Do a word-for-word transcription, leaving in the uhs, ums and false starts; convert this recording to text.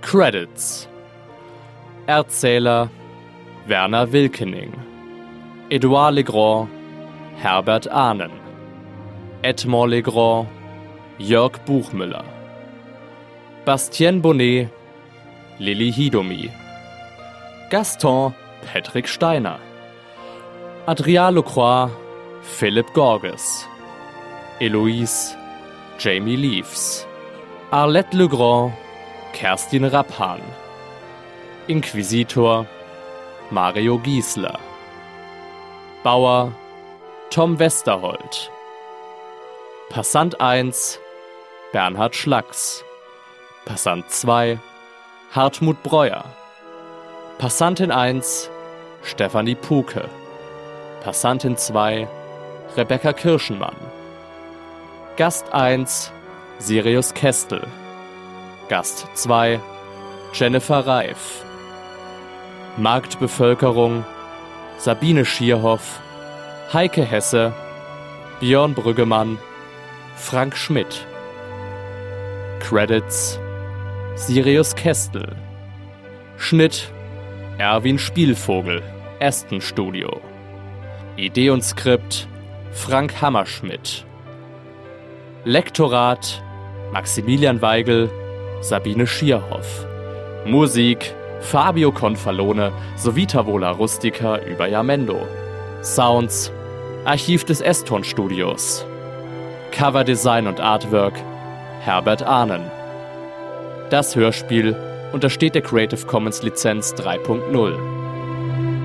Credits: Erzähler Werner Wilkening, Edouard Legrand, Herbert Ahnen, Edmond Legrand, Jörg Buchmüller, Bastien Bonnet, Lilly Hidomi, Gaston Patrick Steiner, Adrien Lecroix, Philipp Gorges, Eloise Jamie Leaves, Arlette Legrand, Kerstin Rappan, Inquisitor Mario Giesler, Bauer Tom Westerholt, Passant eins Bernhard Schlacks, Passant zwei Hartmut Breuer, Passantin eins Stefanie Puke, Passantin zwei Rebecca Kirschenmann, Gast eins Sirius Kestel, Gast zwei Jennifer Reif, Marktbevölkerung Sabine Schierhoff, Heike Hesse, Björn Brüggemann, Frank Schmidt. Credits: Sirius Kestel, Schnitt Erwin Spielvogel, Aston Studio, Idee und Skript Frank Hammerschmidt, Lektorat Maximilian Weigel, Sabine Schierhoff, Musik Fabio Confalone sowie Tavola Rustica über Jamendo, Sounds Archiv des S-Ton-Studios, Coverdesign und Artwork Herbert Ahnen. Das Hörspiel untersteht der Creative Commons Lizenz drei Punkt null.